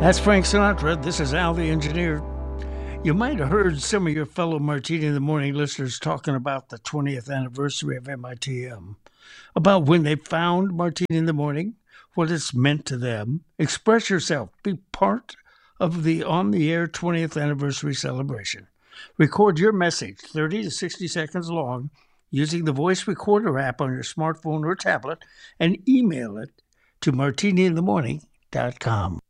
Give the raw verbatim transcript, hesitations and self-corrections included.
That's Frank Sinatra. This is Al the Engineer. You might have heard some of your fellow Martini in the Morning listeners talking about the twentieth anniversary of M I T M, about when they found Martini in the Morning, what it's meant to them. Express yourself. Be part of the on-the-air twentieth anniversary celebration. Record your message, thirty to sixty seconds long, using the voice recorder app on your smartphone or tablet, and email it to martini in the morning dot com.